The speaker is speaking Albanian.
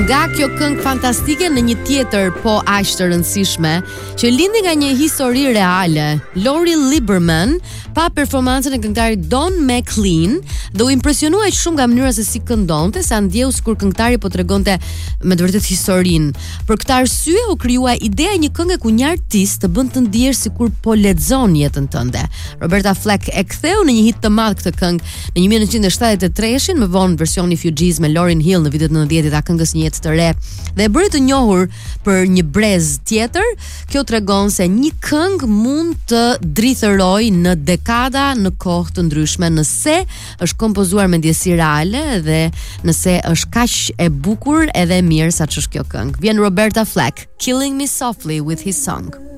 Nga kjo këngë fantastike në një tjetër po aq të rëndësishme që lindi nga një histori reale, Lori Lieberman pa performancën e këngëtarit Don McLean dhe u impresionua shumë nga mënyra se si këndonte, sa ndjeu sikur këngëtari po tregonte me të vërtetë historinë. Për këtë arsye u krijua ideja një këngë ku një artist të bën të ndihesh sikur po lexon jetën tënde. Roberta Flack e ktheu në një hit të madh këtë këngë në 1973-shin, më vonë versioni Fugees me Lauryn Hill në vitet 90-it, a këngës Një jetë të re, dhe e bëri të njohur për një brez tjetër. Kjo tregon se një këngë mund të drithërojë në dekada në kohë të ndryshme nëse është kompozuar me ndjesi reale dhe nëse është kaq e bukur edhe e mirë sa ç'është kjo këngë. Vjen Roberta Flack, Killing Me Softly with His Song.